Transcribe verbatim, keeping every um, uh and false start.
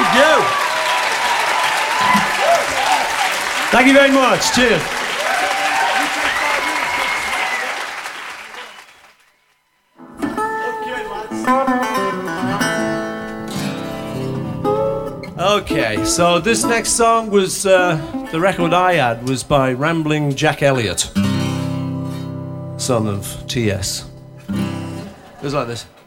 Thank you. Thank you very much. Cheers. Okay, so this next song was, uh, the record I had was by Rambling Jack Elliott, son of T S. It was like this.